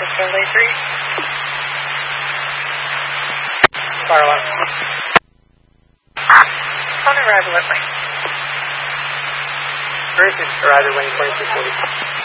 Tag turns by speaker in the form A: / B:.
A: Sunday 3. Fire alarm. On arrival at lane. 36, arrival at lane 2240.